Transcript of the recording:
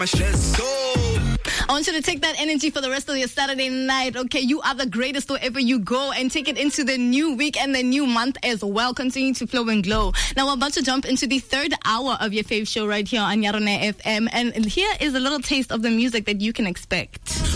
I want you to take that energy for the rest of your Saturday night. Okay, you are the greatest wherever you go, and take it into the new week and the new month as well. Continue to flow and glow. Now we're about to jump into the third hour of your fave show right here on Yarone FM, and here is a little taste of the music that you can expect.